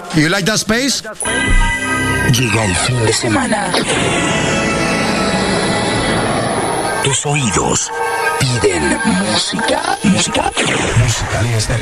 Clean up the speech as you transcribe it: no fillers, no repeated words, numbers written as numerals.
You like that space? Llega el fin de semana. Tus oídos piden música. Música. Música de